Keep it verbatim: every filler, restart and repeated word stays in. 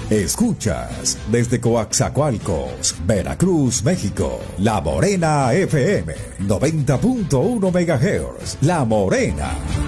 Escuchas desde Coaxacualcos, Veracruz, México, La Morena F M, noventa punto uno megahertz. La Morena.